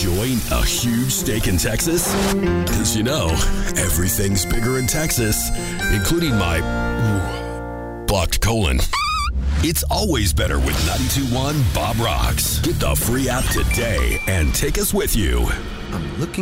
enjoying a huge steak in Texas? Because everything's bigger in Texas, including my blocked colon. It's always better with 92.1 Bob Rocks. Get the free app today and take us with you. I'm looking